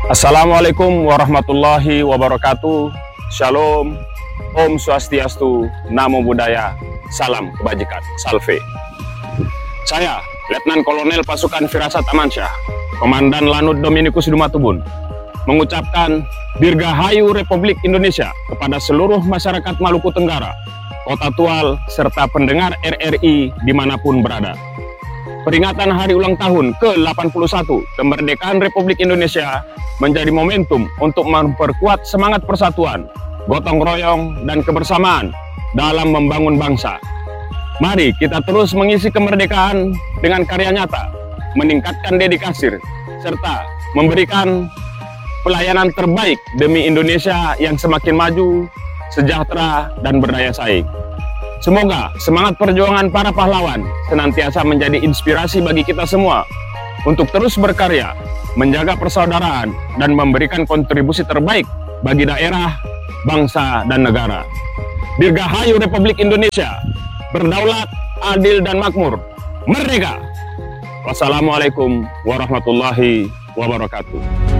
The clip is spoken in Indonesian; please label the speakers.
Speaker 1: Assalamualaikum warahmatullahi wabarakatuh. Shalom, Om Swastiastu, Namo Buddhaya, Salam Kebajikan, Salve. Saya, Letnan Kolonel Pasukan Firasat Amansyah, Komandan Lanut Dominikus Dumatubun, mengucapkan Dirgahayu Republik Indonesia kepada seluruh masyarakat Maluku Tenggara, Kota Tual, serta pendengar RRI dimanapun berada. Peringatan hari ulang tahun ke-81 kemerdekaan Republik Indonesia menjadi momentum untuk memperkuat semangat persatuan, gotong royong, dan kebersamaan dalam membangun bangsa. Mari kita terus mengisi kemerdekaan dengan karya nyata, meningkatkan dedikasi, serta memberikan pelayanan terbaik demi Indonesia yang semakin maju, sejahtera, dan berdaya saing. Semoga semangat perjuangan para pahlawan senantiasa menjadi inspirasi bagi kita semua untuk terus berkarya, menjaga persaudaraan, dan memberikan kontribusi terbaik bagi daerah, bangsa, dan negara. Dirgahayu Republik Indonesia, berdaulat, adil, dan makmur, merdeka! Wassalamualaikum warahmatullahi wabarakatuh.